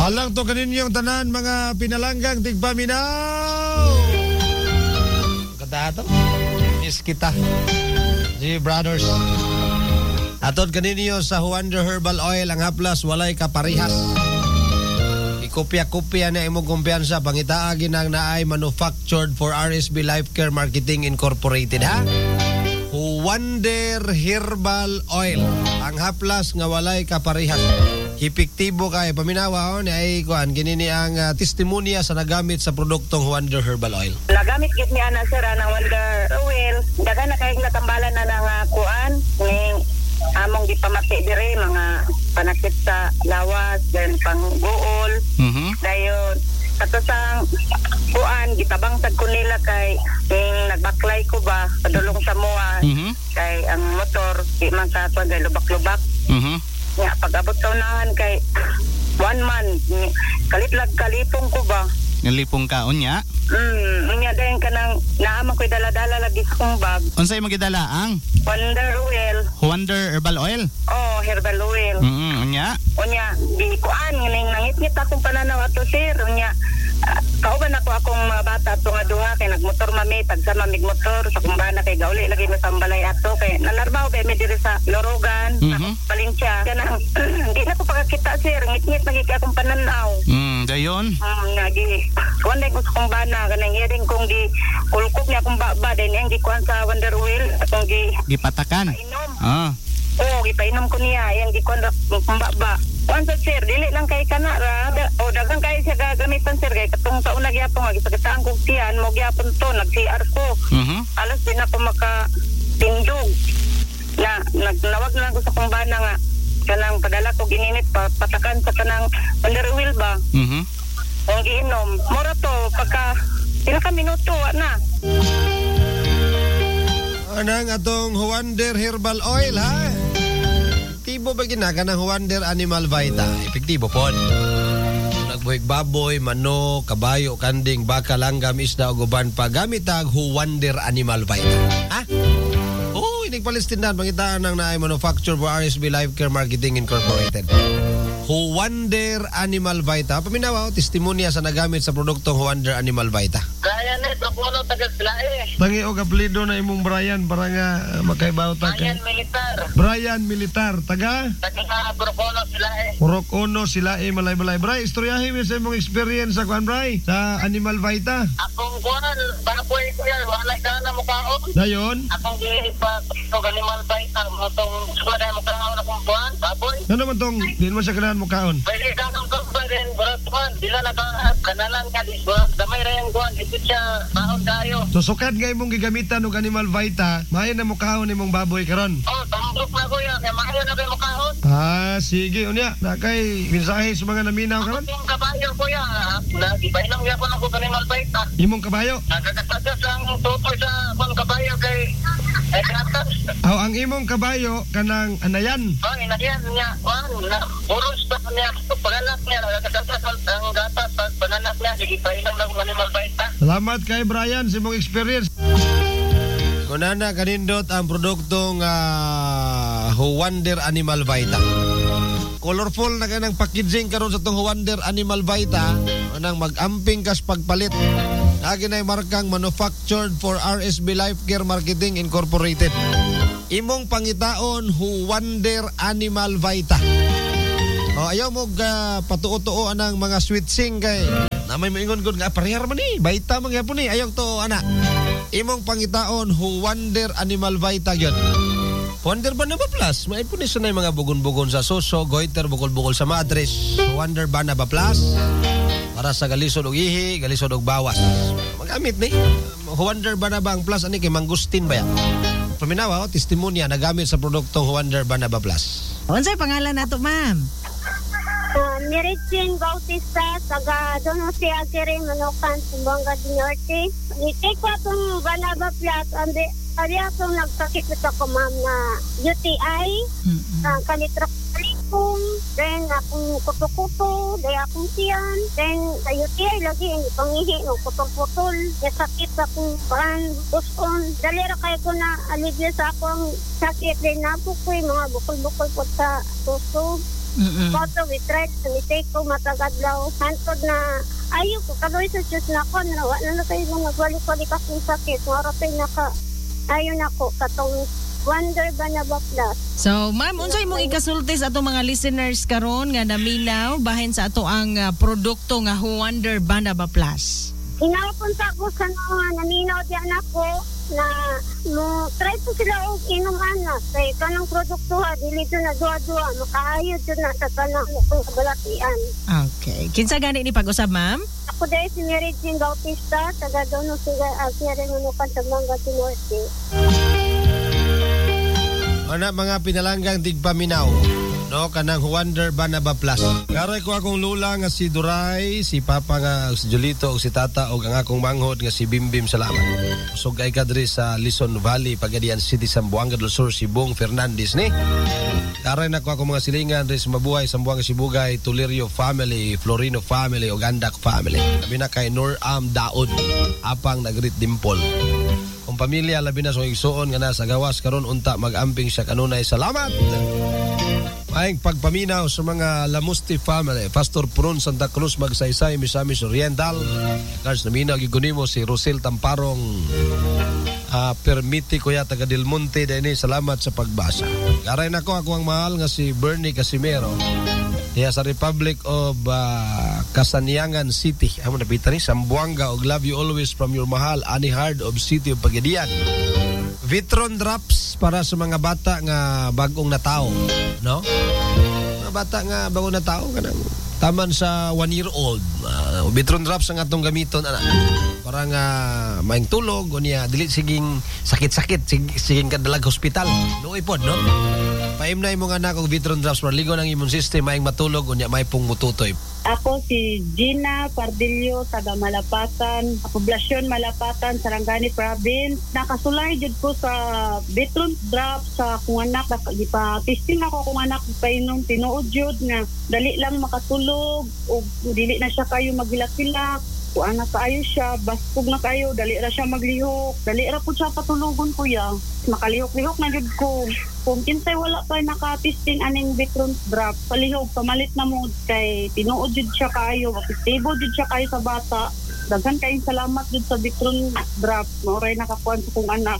Alang to kaninyong tanan mga pinalanggang tigpaminaw. Kata ato, miss kita. G Brothers. Atod kaninyo sa Wonder Herbal Oil ang haplas walay kaparihas. Ikopya-kopya na imong kumpiyansa pangitaa ginang naay manufactured for RSB Life Care Marketing Incorporated ha. Wonder Herbal Oil ang haplas nga walay kaparihas. Epektibo kay paminawa ni ay kuan kinini ang testimonya sa nagamit sa produktong Wonder Herbal Oil. Nagamit gid ni ana sir ng Wonder Oil. Dagan na kay natambalan na ng kuan ning among gipamati dire mga panakit sa lawas then pangguol. Dayon katosang kuan gitabang sad ko nila kay ning nagbaklay ko ba padulong sa mua kay ang motor di man sa kuan lubak-lubak. Nga, pag-abot kaunahan kay 1 month, kalitlag kalipong ko ba? Nalipong ka, unya? Unya dahil ka nang naamang ko'y dala-dala lagi kong bag. Unsay magidala ang? Wonder Oil. Wonder Herbal Oil? Oh, Herbal Oil. Unya? Unya, di kuan, nangit-ngit akong pananaw ato sir. Unya, kauban ako akong mga bata ato nga duha kay nagmotor mami tagsa mamig motor sa kumbana kay gauli lagi na sambalay ato kay nanarbaw kay mi diri sa Lorogan Palencia kanang hindi na ko pakakita sir ngit-ngit lagi akong pananaw dayon nagi kuan ko sa kumbana kanang iring kong gi kulkok niya akong baba din yang gikuan sa Wonder Wheel akong gipatakan gipainom ko niya yang gikuan akong baba. Once sir, dili lang kay kana ra dagang kay siya gagamitan sir kay katong taon nagyapon nga gipakitaan ko tiyan mo gyapon to nag-CR ko. Alas din ako makatindog. Na nagnawag na lang ko sa kumbana nga kanang padala ko gininit patakan sa kanang Wonder Wheel ba. Ang giinom, mura to pagka pila ka minuto na. Anang atong Wonder Herbal Oil ha. Epektibo ba ginaga ng Wonder Animal Vita? Epektibo po. Nagbuhig baboy, manok, kabayo, kanding, baka, langgam, isda o guban pa. Gamit ang Wonder Animal Vita. Ha? Oo, inigpalistindan. Pangitaan ng naay manufacture for RSB Life Care Marketing Incorporated. Wonder Animal Vita. Paminawa, testimonya sa nagamit sa produktong Wonder Animal Vita. Brian Probono taga-Slae. Tangi og apelyido na imong Brian para nga makaibaw ta kay Brian Militar taga Probono Slae. Purok Uno Silae Malay-Malay. Bray, istoryahin mo sa imong experience sa kuan Bray sa Animal Vita. Akong kuan baboy ko yan wala ka na mukaon. Dayon. Akong gipa og Animal Vita motong suda mo kaon akong kuan baboy. Ano man tong din mo sa kanahan mo kaon? Pwede ka nang kuan berat kuan dila na ka kanalan ka di ba damay ra yang kuan ito siya maon kayo. So sukad nga imong gigamitan og Animal Vita, maayo na mo kaon imong baboy karon. Tambok na ko yan, maayo na ba mo kaon? Sige unya, na kay mensahe sa mga naminaw karon. Yung kabayo ko yan, nagipainom gyapon ako sa Animal Vita. Imong kabayo? Nagkakatas ang tutoy sa akong kabayo kay katas. Ang imong kabayo kanang anayan. Inayan niya, puros pa niya, paganak niya, nagkakatas ang gatas, paganak niya, nagipainom ng Animal Vita. Salamat kay Brian sa imong experience. Kunana kanindot ang produktong Wonder Animal Vita. Colorful na kanang packaging karon sa tong Wonder Animal Vita nang mag-amping kas pagpalit. Agi na markang manufactured for RSB Life Care Marketing Incorporated. Imong pangitaon Wonder Animal Vita. Ayaw mo patuo-tuo anang mga sweetsing kay na may maingon gud nga parehar man ni Vita man gyapon ni ayaw to ana. Imong pangitaon Wonder Animal Vita gyud. Wonder Banaba Plus, may po ni sanay mga bugon-bugon sa soso, goiter, bukol-bukol sa madres. Wonder Banaba Plus para sa galisod og ihi, galisod og bawas. Magamit ni Wonder Banaba Plus ani kay mangustin ba ya? Paminawa testimonya nagamit sa produktong Wonder Banaba Plus. Unsay pangalan nato, ma'am? Meritin Bautista, taga doon si Agiri Manukan, Sumbanga del Norte. Itik ko itong Banaba Plus, ari akong nagkakikit ako ma'am na UTI, kalitrok-kalikong, then akong kuto-kuto, then akong tiyan, then sa UTI lagi, hindi pangihi, no, putol-putol, sakit akong buskon. Dalira kayo ko na alivio sa akong sakit, then nabukoy, mga bukol-bukol po sa suso. Photo with threat, take ko matagadlaw. Hantod na, ayaw ko, kaloy sa Diyos na ako, wala na kayo nang magbalik-balik akong sakit. Marapay ayaw na ko, katong Wonder Banaba Plus. So, ma'am, unsay mong ikasulti sa atong mga listeners karon nga naminaw bahin sa ato ang produkto nga Wonder Banaba Plus? Inapunta ko sa mga naminaw diyan ako na try po sila og inom anak kay kanang produkto dili na duwa-duwa makaayod jud na sa tanang kung kabalatian. Okay. Kinsa gani ni pag-usab, ma'am? Ako dahil si Mary Jean Bautista, taga doon sila Nunukan sa Manga Norte. Ana mga pinalanggang tigpaminaw, no, kanang Wonder Banaba Plus. Karoy ko akong lula nga si Duray, si Papa nga si Julito, o si Tata, o ang akong manghod nga si Bimbim Salamat. So kay kadri sa Lison Valley, Pagadian City, Zamboanga del Sur, si Bong Fernandez ni. Karoy na ko akong mga silingan rin sa Mabuhay, Zamboanga, Sibugay, Tulirio family, Florino family, o Gandak family. Sabi na kay Noram Daod, apang nagrit Dimple. Kung pamilya labi na sa igsuon nga nasa gawas karon unta mag-amping siya kanunay salamat. Maayong pagpaminaw sa mga Lamusti family, Pastor Pron Santa Cruz Magsaysay, Misamis Oriental. Cards naminaw gigunimo si Rosel Tamparong, Permiti Kuya taga Del Monte dini, salamat sa pagbasa. Garay nako ako ang mahal nga si Bernie Casimero. Diya sa Republic of Kasaniangan City. Amo napita ni Zamboanga og love you always from your mahal Ani Hard of City of Pagadian. Vitron drops para sa mga bata nga bagong natao, no? Mga bata nga bagong natao kanang taman sa 1 year old. Vitron drops ang atong gamiton ana. Para nga maing tulog o niya dili siging sakit-sakit siging kadalag hospital. Luoy pod, no? Paim na imong anak og Vitron drops para ligo ng immune system maing matulog o niya may pong mututoy. Ako si Gina Pardillo, taga Malapatan, poblasyon Malapatan, Sarangani Province. Nakasulay jud ko sa Vitron drops sa akong anak. Ipa-testing ako kung anak painom tinuod jud nga dali lang makatulog o dili na siya kayo maghilak-hilak. Kung anak kaayo siya, baskog na kayo, dali ra siya maglihok. Dali ra po siya patulogon kuya. Makalihok-lihok na jud ko. Kung kinsay wala pa naka-testing aning Vitron drop, palihog, pamalit na mo kay tinuod jud siya kayo, stable jud siya kayo sa bata. Daghan kayong salamat jud sa Vitron drop. Mauray nakakuan sa kong anak.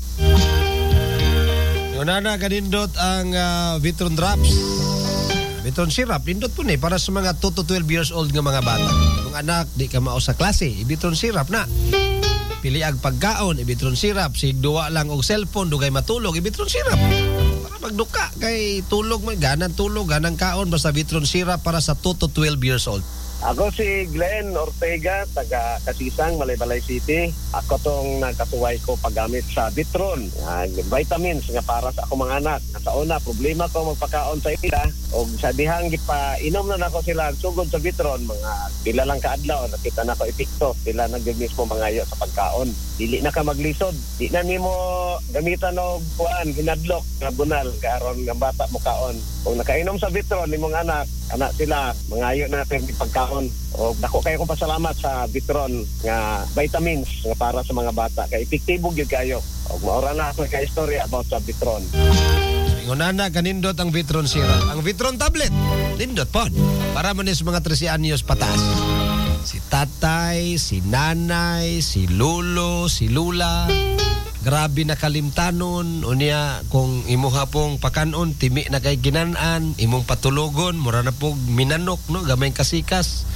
Yung nana kanindot ang Vitron drops. Vitron syrup, lindot po ni para sa mga 2 to 12 years old nga mga bata. Kung anak, di ka mao sa klase, Vitron syrup na. Pili ag pagkaon, Vitron syrup. Sigduwa lang og cellphone, dugay matulog, Vitron syrup. Para magduka, kay tulog, ganang tulog, ganang kaon, basta Vitron syrup para sa 2 to 12 years old. Ako si Glenn Ortega, taga Kasisang, Malaybalay City. Ako tong nagkasuway ko paggamit sa Vitron. Vitamins nga para sa akong mga anak. Sa una, problema ko magpakaon sa ila. O sa dihang inom na nako sila sugod sa Vitron. Mga pila lang kaadlaw, nakita na ko epekto. Pila nag-mismo mangayo sa pagkaon. Dili na ka maglisod. Di na nimo gamitan og kuan, hinadlok, nga bunal, karon nga bata mo kaon. Kung nakainom sa Vitron, nimong anak sila, mangayo na natin pagkaon. O dako kayo kong pasalamat sa Vitron nga vitamins nga para sa mga bata. Kaya epektibo gyud kayo. O maura na ako kay istorya about sa Vitron. Ngunana kanindot ang Vitron syrup. Ang Vitron tablet, lindot pod. Para manis mga 13 anyos pataas. Si tatay, si nanay, si lolo, si lula. Grabe na kalimtanon. Unya kung imuha pong pakanon, timi na kay ginanan, imong patulogon, mura na pong minanok, no? Gamay kasikas.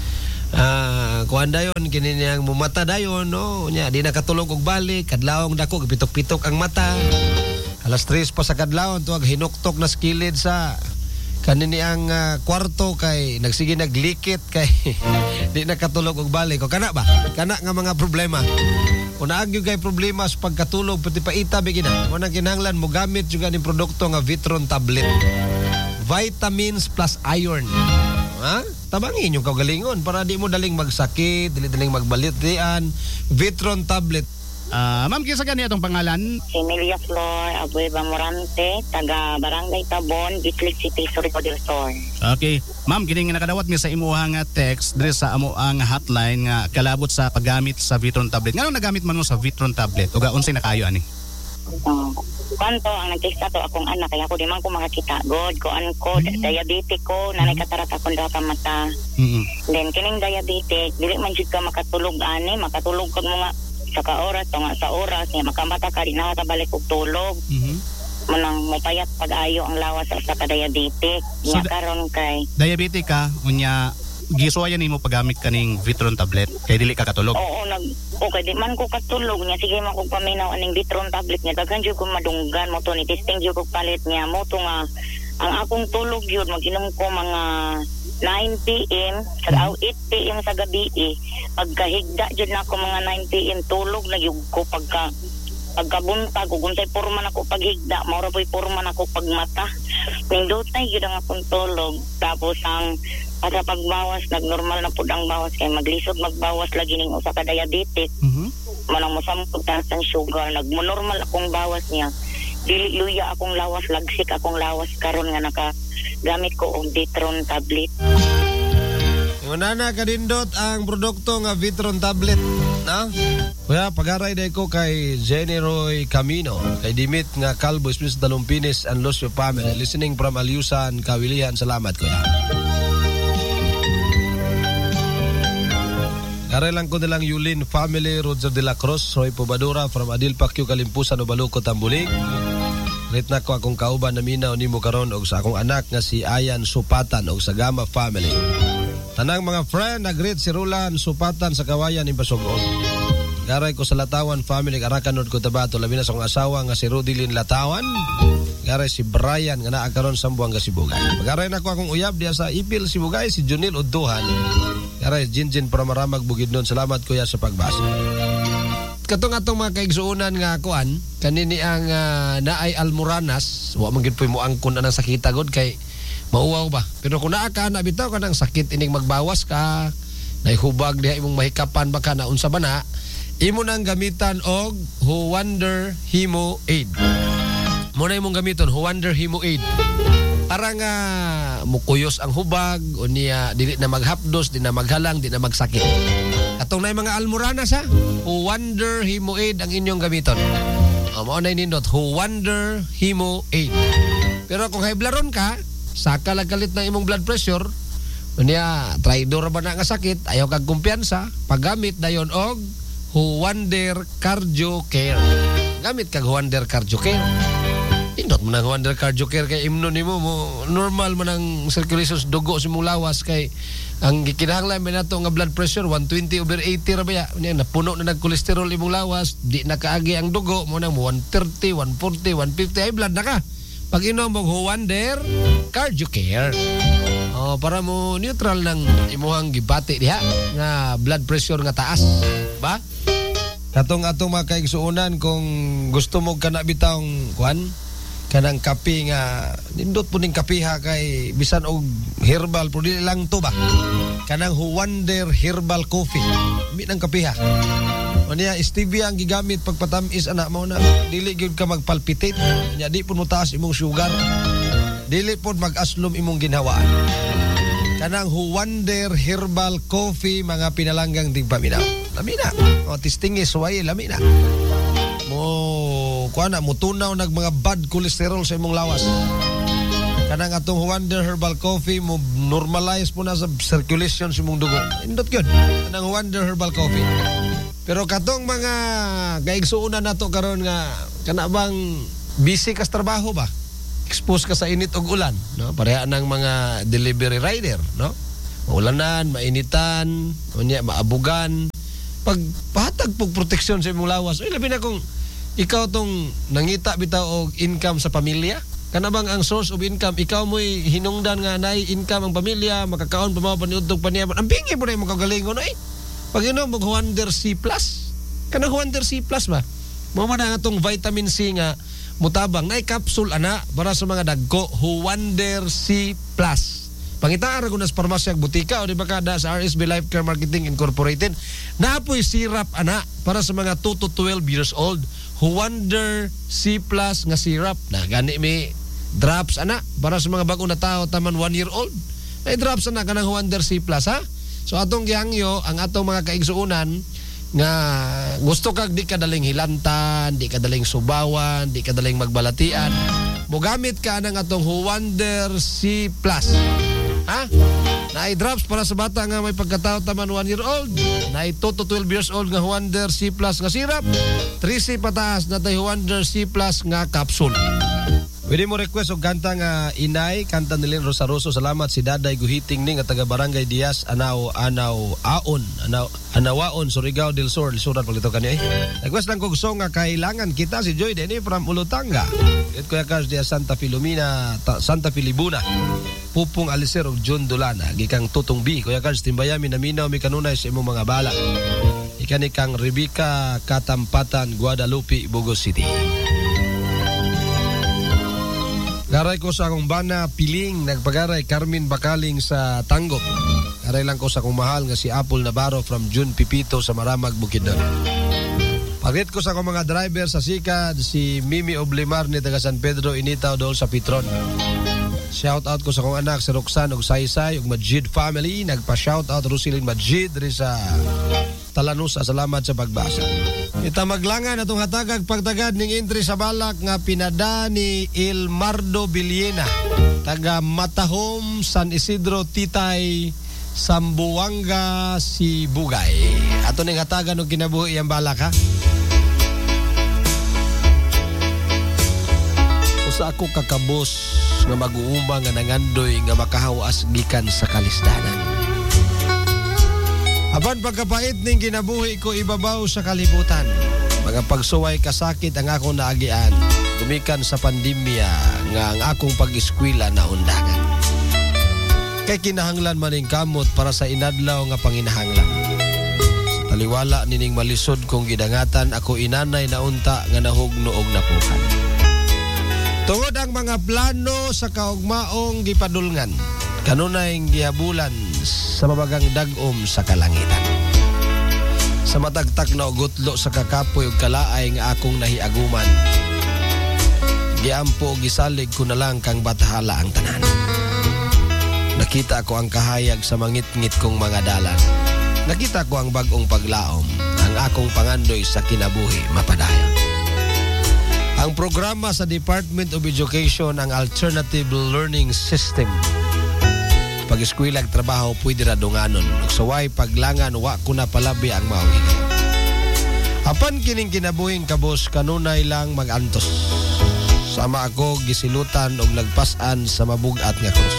Kuan dayon, kininiyang mumata dayon, no? Unya, di nakatulog og balik, kadlawong dako, pitok-pitok ang mata. Alas 3 pa sa kadlawon, tuwag hinuktok na skilid sa kanini ang kwarto kay nagsige naglikit kay di nakatulog og balik. O kana ba? Kana nga mga problema. Kung naagyo kay problema sa pagkatulog pati paita bigina. Mo nang kinahanglan mo gamit jud ganing produkto nga Vitron tablet. Vitamins plus iron. Ha? Tabangin yung kagalingon para di mo daling magsakit, dili daling magbalitian. Vitron tablet. Ma'am, kisa gani atong pangalan? Si Emilia Flor Abueva Morante, taga Barangay Tabon, Bitlik City, Surigao del Sur. Okay. Ma'am, kini nga nakadawat nga sa imuha nga text diri sa amo ang hotline nga kalabot sa paggamit sa Vitron tablet. Ngano nagamit man mo sa Vitron tablet? Uga unsay nakayo ani? kanto ang nagtesta to akong anak kaya ako di man ko makakita god kuan ko diabetic ko nanay katarat akong duha ka mata. Then kining diabetic dili man jud ka makatulog kag mga sa oras to nga sa oras nga makamata ka di na tabalik og tulog. Manang mapayat pag-ayo ang lawas sa ka-diabetic. So, Nga karon kay diabetic ka, unya gisuwayan nimo paggamit kaning Vitron tablet kay dili ka katulog. Oo, okay di man ko katulog niya sige man ko paminaw aning Vitron tablet niya daghan jud ko madunggan mo to ni testing jud ko palit niya mo to nga ang akong tulog yun mag-inom ko mga 9 PM sa 8 PM sa gabi pagkahigda jud na ako mga 9 PM tulog na yug ko pagkabuntag ug unsay porma nako paghigda maura po'y porma nako pagmata nindotay gyud ang akong tulog tapos ang sa pagbawas nagnormal na pud ang bawas kay maglisod magbawas lagi ning usa ka diabetic manang mosamtog taas ang sugar nagmonormal akong bawas niya dili luya akong lawas lagsik akong lawas karon nga gamit ko og Vitron tablet. Unana kanindot ang produkto nga Vitron tablet, na? Kuya, pag-aray day ko kay Jenny Roy Camino, kay Dimit nga Calvo, Smith Dalumpinis, and Lucio Pamela. Listening from Aliusan, Kawilihan. Salamat, kuya. Aray lang ko nilang Yulin Family, Roger de la Cruz, Roy Pobadura, from Adil Pacquiao, Kalimpusan, Ubaluco, Tambulig. Rit na ko akong kauban na minaw ni mo karon og sa akong anak nga si Ayan Supatan og sa Gama Family. Tanang mga friend, nag-greet si Rulan Supatan sa Kawayan ni Basugong. Garay ko sa Latawan Family, Arakanod ko Tabato, labi na sa akong asawa nga si Rudilin Latawan. Garay si Brian nga naa karon sa Buanga Sibugay. Garay na ko akong uyab diya sa Ipil Sibugay, si Junil Uduhan. Garay Jinjin para maramag Bukidnon. Salamat kuya sa pagbasa. Katong atong mga kaigsuunan nga kuan kanini ang naay almoranas wa man gid poy mo angkon anang sakita god kay mauwaw ba pero kung naa ka na bitaw kanang sakit ining magbawas ka nahubag diha imong mahikapan baka na unsa ba na imo nang gamitan og Wonder Hemo Aid mo na imong gamiton Wonder Hemo Aid para nga mukuyos ang hubag o niya dili na maghapdos di na maghalang di na magsakit. Atong na mga almoranas ha, Wonder Hemo Aid ang inyong gamiton. Mao na nindot, Wonder Hemo Aid. Pero kung high blood ka, saka lang kalit na imong blood pressure, niya, traidor ba na nga sakit, ayaw kag kumpiyansa, paggamit dayon og Wonder Cardio Care. Gamit kag Wonder Cardio Care. Indot mo na Wonder Cardio Care kay imno nimo mo normal man ang circulation dugo sa imong lawas kay ang gikinahanglan man nato nga blood pressure 120/80 ra ba ya napuno na nag-cholesterol imong lawas di na kaagi ang dugo mo nang 130 140 150 high blood na ka pag inom mo Wonder Cardio Care para mo neutral ng imuhang gibati diha nga blood pressure nga taas ba katong atong mga kaigsuunan kung gusto mo kana bitawng kuan kanang kape nga nindot po ning kapiha kay bisan og herbal pero dili lang to ba kanang Wonder Herbal Coffee nang kapiha o niya stevia ang gigamit pagpatamis ana mo na dili gyud ka magpalpitate nya di pud mo taas imong sugar dili pud mag-aslom imong ginhawaan kanang Wonder Herbal Coffee mga pinalanggang tigpaminaw lamina o testingis way lamina mo kuana mo tunaw nag mga bad cholesterol sa imong lawas kanang atong Wonder Herbal Coffee mo normalize mo na sa circulation sa imong dugo indot gyud kanang Wonder Herbal Coffee pero katong mga gaigsuunan nato karon nga kana bang busy ka sa trabaho ba expose ka sa init ug ulan no pareha nang mga delivery rider no ulanan mainitan unya maabugan pagpahatag pug proteksyon sa imong lawas ay labi na kung ikaw tong nangita bitaw og income sa pamilya kana bang ang source of income ikaw mo'y hinungdan nga naay income ang pamilya makakaon pa mao paniudtog paniabot ang bingi mo na imong kagalingon ay pag inom og Wonder C Plus kana Wonder C Plus ba mo man ang atong vitamin C nga mutabang naay capsule ana para sa mga dagko Wonder C Plus pangitaan ra gud sa parmasya ug butika o di ba kada sa RSB Life Care Marketing Incorporated naapoy syrup ana para sa mga 2 to 12 years old Wonder C Plus nga syrup na gani may drops ana para sa mga bagong na tao taman 1 year old may drops ana kanang Wonder C Plus ha so atong gihangyo ang atong mga kaigsuunan nga gusto kag di kadaling hilantan, di kadaling subawan, di kadaling magbalatian, mogamit ka ng atong Wonder C+. Ha? Naay drops para sa bata nga may pagkatao taman 1 year old. Naay 2 to 12 years old nga Wonder C+ nga sirap. 3C pataas na tayo Wonder C+ nga capsule. Pwede mo request og kanta nga Inay, kanta nilin Rosaroso. Salamat si Daday Guhiting ni nga taga Barangay Diaz, Anawaon, Surigao del Sur. Lisurat palito kaniya. Request lang kog song nga kailangan kita si Joy Denny from Ulutanga. It Kuya Cars dia Santa Filomena, Santa Filibuna. Pupong Aliser og John Dolana, gikang Tutong B. Kuya Cars timbayami naminaw mi kanunay sa imong mga bala. Ikani kang Rebecca Katampatan, Guadalupe, Bogos City. Garay ko sa akong bana Piling, nagpagaray Carmen Bakaling sa Tanggop. Garay lang ko sa akong mahal nga si Apple Navarro from June Pipito sa Maramag, Bukidnon. Pagit ko sa akong mga driver sa Sikad, si Mimi Oblimar ni taga San Pedro Initaw dool sa Pitron. Shout out ko sa akong anak si Roxanne og Saysay og Majid family. Nagpa-shout out Rosilin Majid rin sa Talanusa. Salamat sa pagbasa. Itamaglangan atong hatagag pagtagad ning entry sa balak nga pinada ni Ilmardo Villena, taga Matahom, San Isidro, Titay, Sambuanga, Sibugay. Ato ning hatagan og kinabuhi ang balak ha. Usa ako kakabos nga mag-uuma nga nangandoy nga makahawas gikan sa kalisdanan. Apan pagkapait ning kinabuhi ko ibabaw sa kalibutan. Mga pagsuway kasakit ang akong naagian. Gumikan sa pandemya nga ang akong pag-eskwela na undangan. Kay kinahanglan maning kamot para sa inadlaw nga panginahanglan. Sa taliwala nining malisod kong gidangatan, ako inanay na unta nga nahugno og napukan. Tungod ang mga plano sa kaugmaong gipadulngan, kanunay gihabulan sa mabagang dagom sa kalangitan. Sa matagtak na ugutlo sa kakapoy ug kalaay nga akong nahiaguman, giampo og gisalig ko na lang kang batahala ang tanan. Nakita ko ang kahayag sa mangit-ngit kong mga dalan. Nakita ko ang bag-ong paglaom, ang akong pangandoy sa kinabuhi mapadayon. Ang programa sa Department of Education ang Alternative Learning System. Pag-eskwela ag trabaho pwede ra dunganon. Ug saway paglangan wa ko na palabi ang maong higay. Apan kining kinabuhing kabos kanunay lang magantos. Sama ako gisilutan og lagpasan sa mabugat nga krus.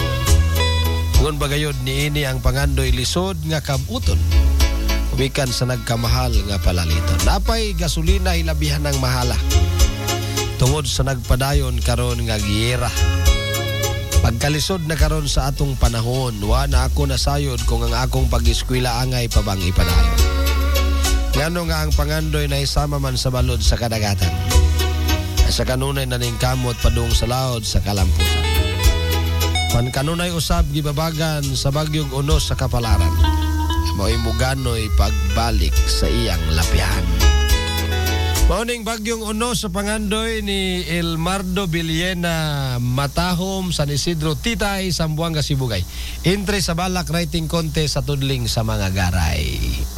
Ngon bagayod niini ang pangandoy lisod nga kabuton. Umikan sa nagkamahal nga palaliton. Napay gasolina ilabihan ng mahala. Tungod sa nagpadayon karon nga giyera. Pagkalisod na karon sa atong panahon, wa na ako nasayod kung ang akong pag-eskwela angay pabang ipadayon. Ngano nga ang pangandoy na isama man sa balod sa kadagatan. Sa kanunay na ning kamot padung sa laod sa kalampusan. Pan kanunay usab gibabagan sa bagyog unos sa kapalaran. Mao'y mugano'y pagbalik sa iyang lapihan. Mauning bagyong unos sa pangandoy ni Ilmardo Villena, Matahom, San Isidro, Titay, Sambuanga, Sibugay. Entry sa balak writing contest sa tudling sa mga garay.